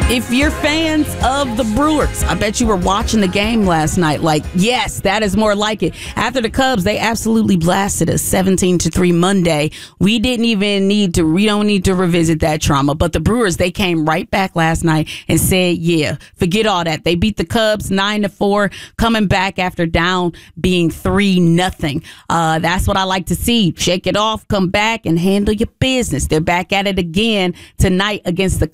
If you're fans of the Brewers, I bet you were watching the game last night. Like, yes, that is more like it. After the Cubs, they absolutely blasted us 17-3 Monday. We don't need to revisit that trauma. But the Brewers, they came right back last night and said, yeah, forget all that. They beat the Cubs 9-4, coming back after down being 3-0. That's what I like to see. Shake it off, come back, and handle your business. They're back at it again tonight against the